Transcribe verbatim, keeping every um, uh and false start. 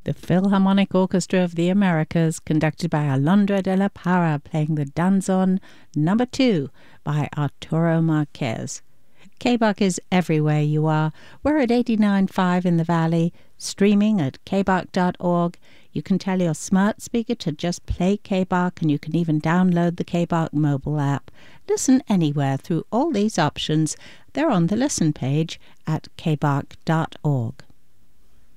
The Philharmonic Orchestra of the Americas, conducted by Alondra de la Parra, playing the Danzón number two by Arturo Marquez. K-Bach is everywhere you are. We're at eighty-nine point five in the Valley, streaming at k bach dot org. You can tell your smart speaker to just play K-Bach, and you can even download the K-Bach mobile app. Listen anywhere through all these options. They're on the listen page at k bach dot org.